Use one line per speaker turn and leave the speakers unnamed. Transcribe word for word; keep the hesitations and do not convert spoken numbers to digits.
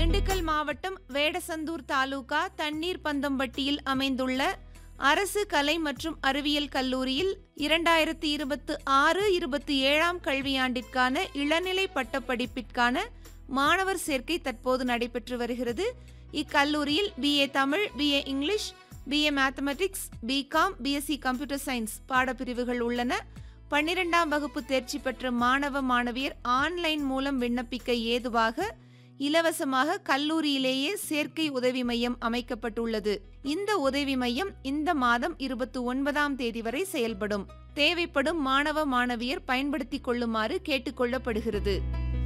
திண்டுக்கல் மாவட்டம் வேடசந்தூர் தாலுகா தண்ணீர் பந்தம்பட்டியில் அமைந்துள்ள அரசு கலை மற்றும் அறிவியல் கல்லூரியில் இரண்டாயிரத்தி இருபத்தி ஆறு இருபத்தி ஏழாம் கல்வியாண்டிற்கான இளநிலை பட்டப்படிப்பிற்கான மாணவர் சேர்க்கை தற்போது நடைபெற்று வருகிறது. இக்கல்லூரியில் BA Tamil, BA English, BA mathematics, BCom, BSc computer science பாடப்பிரிவுகள் உள்ளன. பன்னிரெண்டாம் வகுப்பு தேர்ச்சி பெற்ற மாணவ மாணவியர் ஆன்லைன் மூலம் விண்ணப்பிக்க ஏதுவாக இலவசமாக கல்லூரியிலேயே சேர்க்கை உதவி மையம் அமைக்கப்பட்டுள்ளது. இந்த உதவி மையம் இந்த மாதம் இருபத்தி ஒன்பதாம் தேதி வரை செயல்படும். தேவைப்படும் மாணவ மாணவியர் பயன்படுத்திக் கொள்ளுமாறு கேட்டுக்கொள்ளப்படுகிறது.